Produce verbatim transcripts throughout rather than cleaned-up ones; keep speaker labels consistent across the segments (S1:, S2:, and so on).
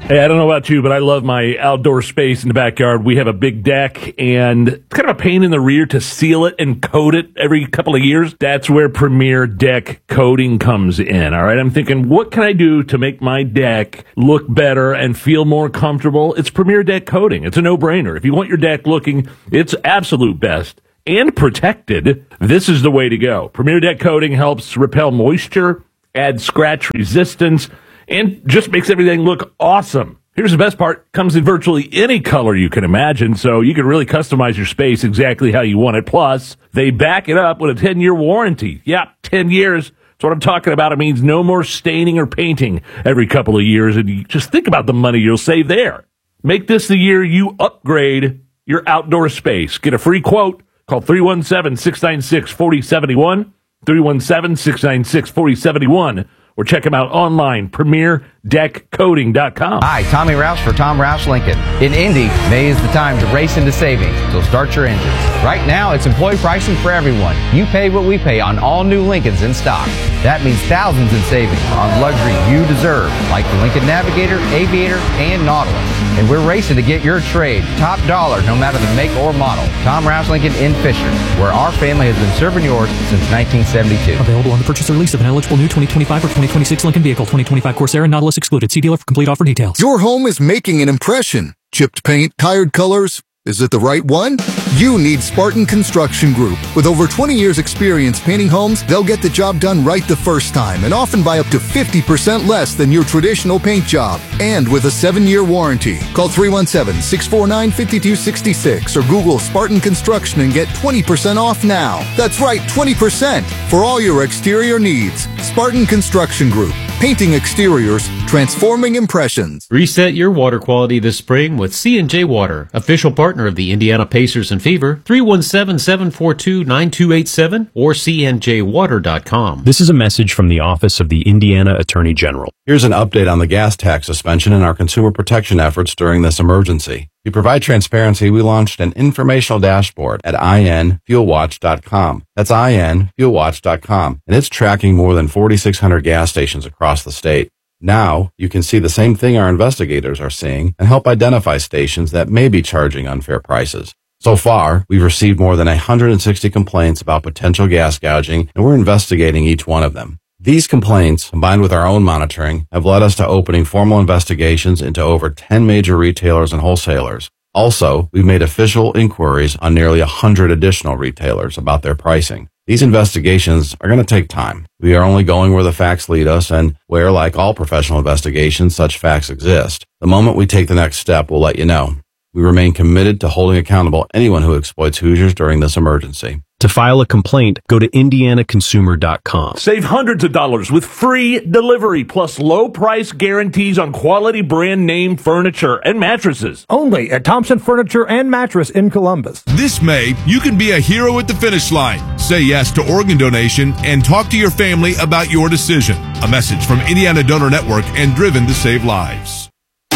S1: Hey, I don't know about you, but I love my outdoor space in the backyard. We have a big deck, and it's kind of a pain in the rear to seal it and coat it every couple of years. That's where Premier Deck Coating comes in, all right? I'm thinking, what can I do to make my deck look better and feel more comfortable? It's Premier Deck Coating. It's a no-brainer. If you want your deck looking its absolute best and protected, this is the way to go. Premier Deck Coating helps repel moisture, add scratch resistance, and just makes everything look awesome. Here's the best part. Comes in virtually any color you can imagine, so you can really customize your space exactly how you want it. Plus, they back it up with a ten-year warranty. Yeah, ten years. That's what I'm talking about. It means no more staining or painting every couple of years, and you just think about the money you'll save there. Make this the year you upgrade your outdoor space. Get a free quote. Call three one seven, six nine six, four zero seven one, three one seven, six nine six, four zero seven one. Or check them out online, premier deck coating dot com.
S2: Hi, Tommy Roush for Tom Roush Lincoln. In Indy, May is the time to race into savings, so start your engines. Right now, it's employee pricing for everyone. You pay what we pay on all new Lincolns in stock. That means thousands in savings on luxury you deserve, like the Lincoln Navigator, Aviator, and Nautilus. And we're racing to get your trade top dollar, no matter the make or model. Tom Roush Lincoln in Fisher, where our family has been serving yours since nineteen seventy-two.
S3: Available on the purchase or lease of an eligible new twenty twenty-five or twenty twenty-six Lincoln vehicle. twenty twenty-five Corsair and Nautilus excluded. See dealer for complete offer details.
S4: Your home is making an impression. Chipped paint, tired colors. Is it the right one? You need Spartan Construction Group. With over twenty years experience painting homes, they'll get the job done right the first time and often by up to fifty percent less than your traditional paint job. And with a seven-year warranty. Call three one seven, six four nine, five two six six or Google Spartan Construction and get twenty percent off now. That's right, twenty percent for all your exterior needs. Spartan Construction Group. Painting exteriors, transforming impressions.
S5: Reset your water quality this spring with C and J Water, official partner of the Indiana Pacers and Fever. three one seven, seven four two, nine two eight seven or c n j water dot com.
S6: This is a message from the Office of the Indiana Attorney General.
S7: Here's an update on the gas tax suspension and our consumer protection efforts during this emergency. To provide transparency, we launched an informational dashboard at i n fuel watch dot com. That's i n fuel watch dot com, and it's tracking more than forty-six hundred gas stations across the state. Now, you can see the same thing our investigators are seeing and help identify stations that may be charging unfair prices. So far, we've received more than one hundred sixty complaints about potential gas gouging, and we're investigating each one of them. These complaints, combined with our own monitoring, have led us to opening formal investigations into over ten major retailers and wholesalers. Also, we've made official inquiries on nearly one hundred additional retailers about their pricing. These investigations are going to take time. We are only going where the facts lead us and where, like all professional investigations, such facts exist. The moment we take the next step, we'll let you know. We remain committed to holding accountable anyone who exploits Hoosiers during this emergency.
S6: To file a complaint, go to indiana consumer dot com.
S1: Save hundreds of dollars with free delivery plus low price guarantees on quality brand name furniture and mattresses.
S8: Only at Thompson Furniture and Mattress in Columbus.
S9: This May, you can be a hero at the finish line. Say yes to organ donation and talk to your family about your decision. A message from Indiana Donor Network and Driven to Save Lives.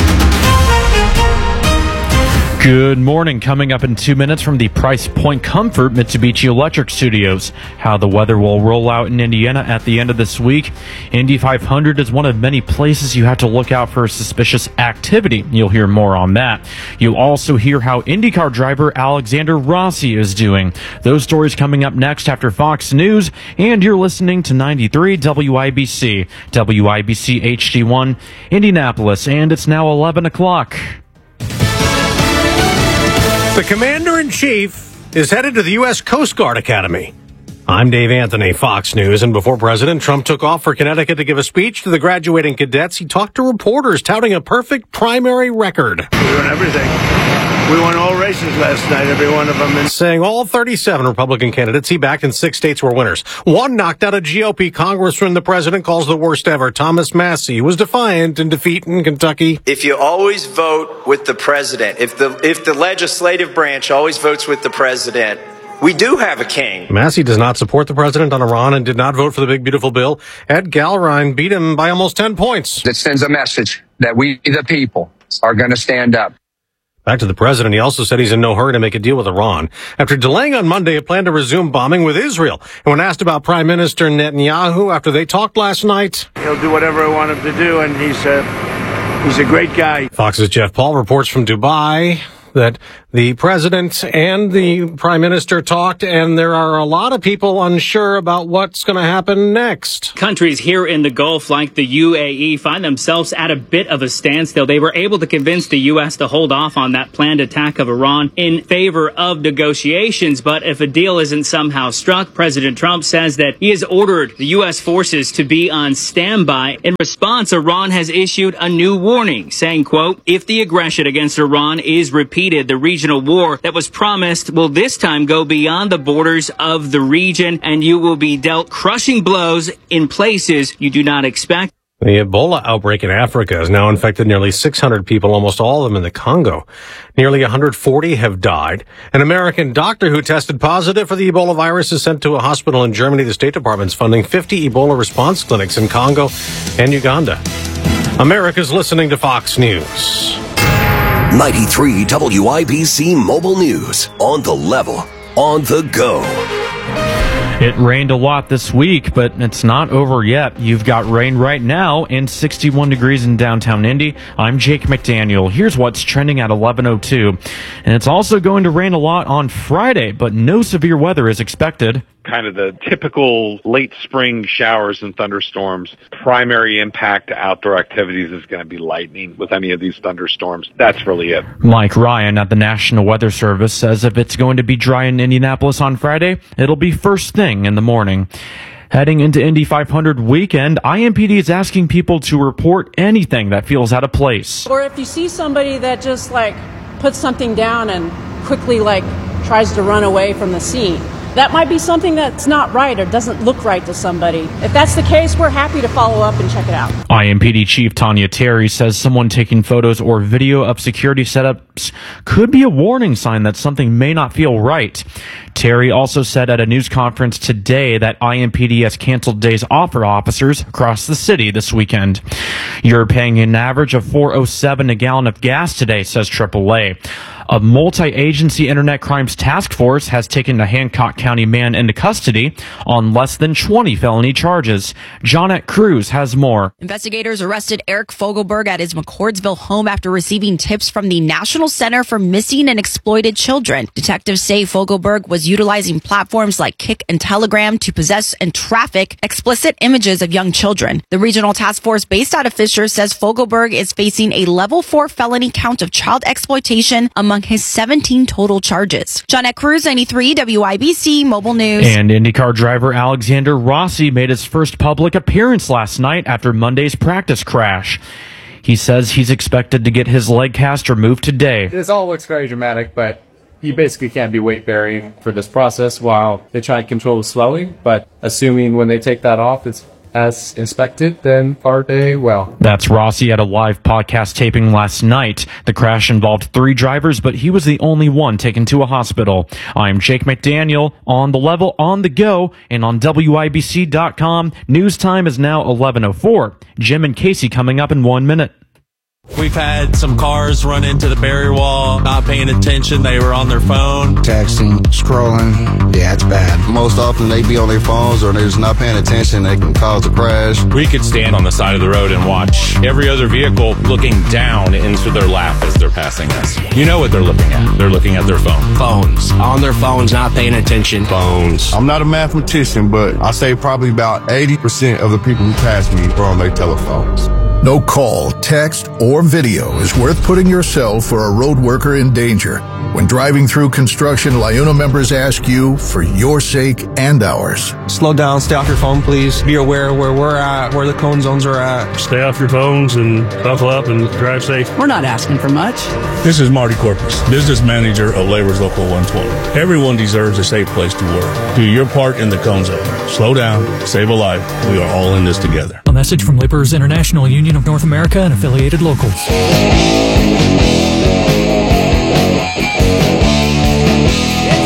S10: Good morning. Coming up in two minutes from the Price Point Comfort Mitsubishi Electric Studios. How the weather will roll out in Indiana at the end of this week. Indy five hundred is one of many places you have to look out for suspicious activity. You'll hear more on that. You'll also hear how IndyCar driver Alexander Rossi is doing. Those stories coming up next after Fox News. And you're listening to ninety-three W I B C, W I B C H D one, Indianapolis. And it's now eleven o'clock.
S11: The Commander-in-Chief is headed to the U S Coast Guard Academy. I'm Dave Anthony, Fox News, and before President Trump took off for Connecticut to give a speech to the graduating cadets, he talked to reporters touting a perfect primary record.
S12: We won everything. We won all races last night, every one of them. And
S11: saying all thirty-seven Republican candidates he backed in six states were winners. One knocked out a G O P congressman the president calls the worst ever. Thomas Massie was defiant in defeat in Kentucky.
S13: If you always vote with the president, if the if the legislative branch always votes with the president, we do have a king.
S11: Massie does not support the president on Iran and did not vote for the big, beautiful bill. Ed Galrine beat him by almost ten points.
S14: That sends a message that we, the people, are going to stand up.
S11: Back to the president, he also said he's in no hurry to make a deal with Iran. After delaying on Monday a plan to resume bombing with Israel. And when asked about Prime Minister Netanyahu after they talked last night,
S12: he'll do whatever I want him to do, and he said, He's a great guy.
S11: Fox's Jeff Paul reports from Dubai that the president and the prime minister talked, and there are a lot of people unsure about what's going to happen next.
S15: Countries here in the Gulf, like the U A E, find themselves at a bit of a standstill. They were able to convince the U S to hold off on that planned attack of Iran in favor of negotiations. But if a deal isn't somehow struck, President Trump says that he has ordered the U S forces to be on standby. In response, Iran has issued a new warning, saying, quote, if the aggression against Iran is repeated, the regional war that was promised will this time go beyond the borders of the region, and you will be dealt crushing blows in places you do not expect.
S11: The Ebola outbreak in Africa has now infected nearly six hundred people, almost all of them in the Congo. Nearly one hundred forty have died. An American doctor who tested positive for the Ebola virus is sent to a hospital in Germany. The State Department's funding fifty Ebola response clinics in Congo and Uganda. America's listening to Fox News.
S16: ninety-three W I B C Mobile News. On the level, on the go.
S10: It rained a lot this week, but it's not over yet. You've got rain right now and sixty-one degrees in downtown Indy. I'm Jake McDaniel. Here's what's trending at eleven oh two. And it's also going to rain a lot on Friday, but no severe weather is expected.
S17: Kind of the typical late spring showers and thunderstorms. Primary impact to outdoor activities is going to be lightning with any of these thunderstorms. That's really it.
S10: Mike Ryan at the National Weather Service says if it's going to be dry in Indianapolis on Friday, it'll be first thing in the morning. Heading into Indy five hundred weekend, I M P D is asking people to report anything that feels out of place.
S18: Or if you see somebody that just like puts something down and quickly like tries to run away from the scene, that might be something that's not right or doesn't look right to somebody. If that's the case, we're happy to follow up and check it out.
S10: I M P D Chief Tanya Terry says someone taking photos or video of security setups could be a warning sign that something may not feel right. Terry also said at a news conference today that I M P D has canceled days off for officers across the city this weekend. You're paying an average of four oh seven a gallon of gas today, says triple A. A multi-agency internet crimes task force has taken a Hancock County man into custody on less than twenty felony charges. Johnette Cruz has more.
S19: Investigators arrested Eric Fogelberg at his McCordsville home after receiving tips from the National Center for Missing and Exploited Children. Detectives say Fogelberg was utilizing platforms like Kik and Telegram to possess and traffic explicit images of young children. The regional task force based out of Fisher says Fogelberg is facing a level four felony count of child exploitation among his seventeen total charges. Johnette Cruz, ninety-three W I B C Mobile News.
S10: And IndyCar driver Alexander Rossi made his first public appearance last night after Monday's practice crash. He says he's expected to get his leg cast removed today.
S20: This all looks very dramatic, but you basically can't be weight bearing for this process while they try and control the swelling. But assuming when they take that off, it's as inspected, then are they well?
S10: That's Rossi at a live podcast taping last night. The crash involved three drivers, but he was the only one taken to a hospital. I'm Jake McDaniel, on the level, on the go, and on W I B C dot com. News time is now eleven oh four. Jim and Casey coming up in one minute.
S21: We've had some cars run into the barrier wall, not paying attention. They were on their phone.
S22: Texting, scrolling. Yeah, it's bad. Most often they be on their phones or they're just not paying attention. They can cause a crash.
S23: We could stand on the side of the road and watch every other vehicle looking down into their lap as they're passing us. You know what they're looking at. They're looking at their phone.
S22: Phones. On their phones, not paying attention. Phones.
S24: I'm not a mathematician, but I say probably about eighty percent of the people who pass me are on their telephones.
S25: No call, text, or video is worth putting yourself or a road worker in danger. When driving through construction, LIUNA members ask you for your sake and ours.
S26: Slow down, stay off your phone, please. Be aware where we're at, where the cone zones are at.
S27: Stay off your phones and buckle up and drive safe.
S28: We're not asking for much.
S29: This is Marty Corpus, business manager of Labor's Local one twenty. Everyone deserves a safe place to work. Do your part in the cone zone. Slow down, save a life. We are all in this together.
S3: A message from Laborers International Union of North America and affiliated locals.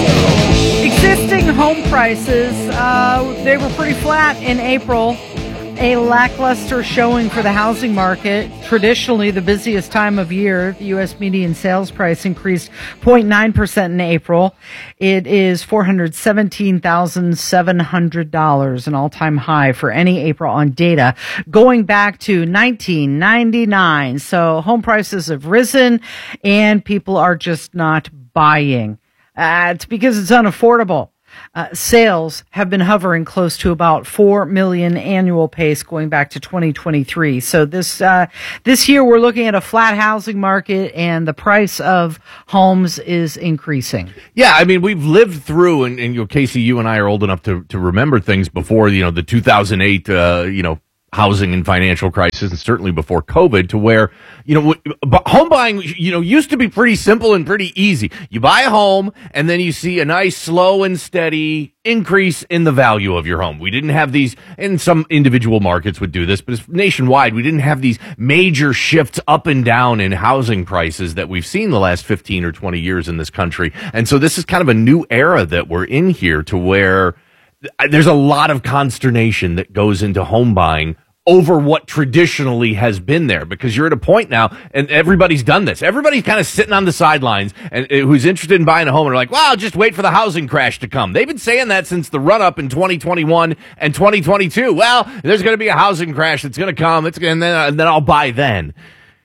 S30: Existing home prices, uh, they were pretty flat in April.
S1: A lackluster showing for the housing market. Traditionally the busiest time of year, the U S median sales price increased zero point nine percent in April. It is four hundred seventeen thousand seven hundred dollars, an all-time high for any April on data going back to nineteen ninety-nine. So home prices have risen and people are just not buying. Uh, it's because it's unaffordable. Uh, sales have been hovering close to about four million annual pace going back to twenty twenty-three. So this, uh, this year we're looking at a flat housing market and the price of homes is increasing.
S2: Yeah. I mean, we've lived through, and, and you know, Casey, you and I are old enough to, to remember things before, you know, the two thousand eight, uh, you know, housing and financial crisis, and certainly before COVID, to where, you know, home buying, you know, used to be pretty simple and pretty easy. You buy a home and then you see a nice slow and steady increase in the value of your home. We didn't have these, and some individual markets would do this, but it's nationwide. We didn't have these major shifts up and down in housing prices that we've seen the last fifteen or twenty years in this country. And so this is kind of a new era that we're in here, to where there's a lot of consternation that goes into home buying over what traditionally has been there, because you're at a point now, and everybody's done this. Everybody's kind of sitting on the sidelines and uh, who's interested in buying a home, and are like, well, I'll just wait for the housing crash to come. They've been saying that since the run up in twenty twenty-one and twenty twenty-two. Well, there's going to be a housing crash that's going to come. It's and then, and then I'll buy then.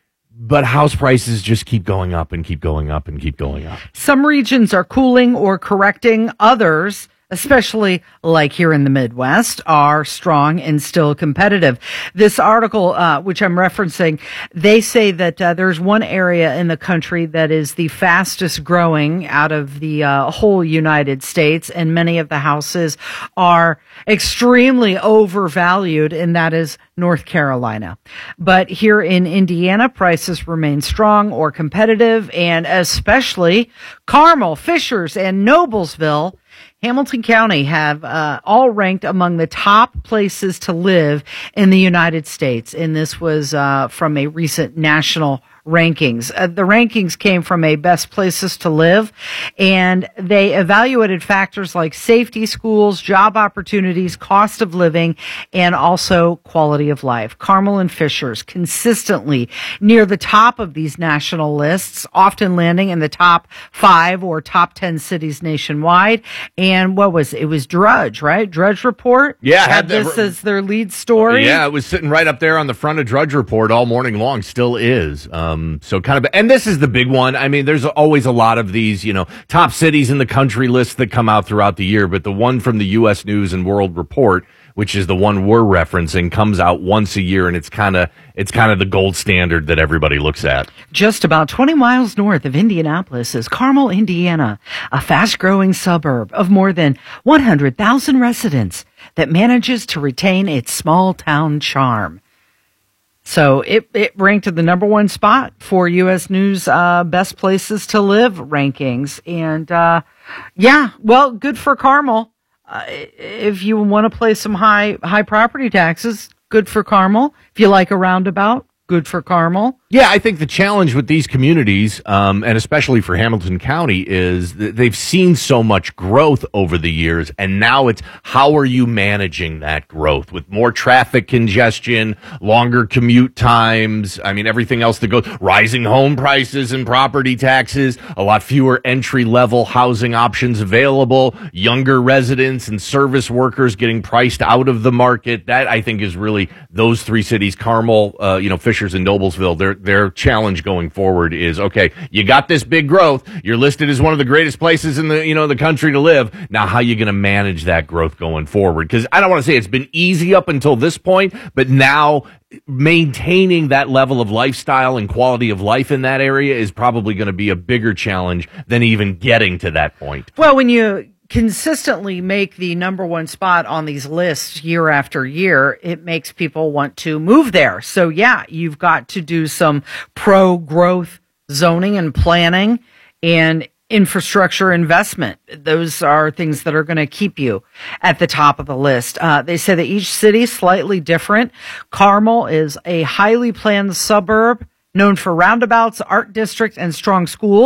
S2: But house prices just keep going up and keep going up and keep going up.
S1: Some regions are cooling or correcting. Others, especially like here in the Midwest, are strong and still competitive. This article, uh, which I'm referencing, they say that uh, there's one area in the country that is the fastest growing out of the uh, whole United States, and many of the houses are extremely overvalued, and that is North Carolina. But here in Indiana, prices remain strong or competitive, and especially Carmel, Fishers, and Noblesville, Hamilton County have uh, all ranked among the top places to live in the United States. And this was uh, from a recent national rankings. Uh, the rankings came from a best places to live, and they evaluated factors like safety, schools, job opportunities, cost of living, and also quality of life. Carmel and Fishers consistently near the top of these national lists, often landing in the top five or top ten cities nationwide. And what was it? It was Drudge, right? Drudge Report?
S2: Yeah.
S1: Had, had this re- as their lead story.
S2: Yeah, it was sitting right up there on the front of Drudge Report all morning long. Still is. Um, so kind of, and this is the big one. I mean, there's always a lot of these, you know, top cities in the country lists that come out throughout the year, but the one from the U S News and World Report, which is the one we're referencing, comes out once a year, and it's kind of, it's kind of the gold standard that everybody looks at.
S1: Just about twenty miles north of Indianapolis is Carmel, Indiana, a fast-growing suburb of more than one hundred thousand residents that manages to retain its small-town charm. So it, it ranked at the number one spot for U S News uh, Best Places to Live rankings. And, uh, yeah, well, good for Carmel. Uh, if you want to play some high high property taxes, good for Carmel. If you like a roundabout, good for Carmel.
S2: Yeah, I think the challenge with these communities, um, and especially for Hamilton County, is that they've seen so much growth over the years, and now it's how are you managing that growth with more traffic congestion, longer commute times, I mean, everything else that goes, rising home prices and property taxes, a lot fewer entry-level housing options available, younger residents and service workers getting priced out of the market. That, I think, is really those three cities, Carmel, uh, you know, Fishers and Noblesville, they're Their challenge going forward is, okay, you got this big growth. You're listed as one of the greatest places in the, you know, the country to live. Now, how are you going to manage that growth going forward? Because I don't want to say it's been easy up until this point, but now maintaining that level of lifestyle and quality of life in that area is probably going to be a bigger challenge than even getting to that point.
S1: Well, when you consistently make the number one spot on these lists year after year, it makes people want to move there. So yeah, you've got to do some pro-growth zoning and planning and infrastructure investment. Those are things that are going to keep you at the top of the list. Uh, they say that each city is slightly different. Carmel is a highly planned suburb known for roundabouts, art district, and strong schools.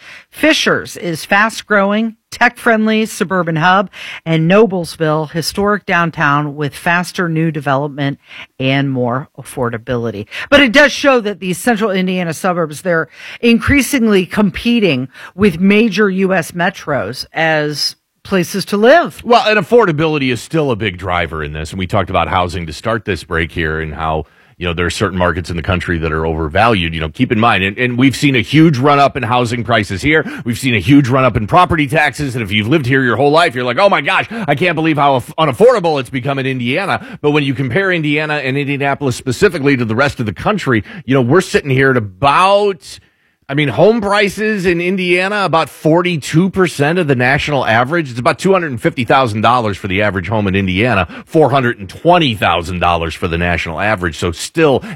S1: Fishers is fast-growing, tech-friendly suburban hub, and Noblesville, historic downtown with faster new development and more affordability. But it does show that these central Indiana suburbs, they're increasingly competing with major U S metros as places to live.
S2: Well, and affordability is still a big driver in this. And we talked about housing to start this break here and how, you know, there are certain markets in the country that are overvalued. You know, keep in mind, and, and we've seen a huge run up in housing prices here. We've seen a huge run up in property taxes. And if you've lived here your whole life, you're like, oh my gosh, I can't believe how unaffordable it's become in Indiana. But when you compare Indiana and Indianapolis specifically to the rest of the country, you know, we're sitting here at about, I mean, home prices in Indiana, about forty-two percent of the national average. It's about two hundred fifty thousand dollars for the average home in Indiana, four hundred twenty thousand dollars for the national average. So still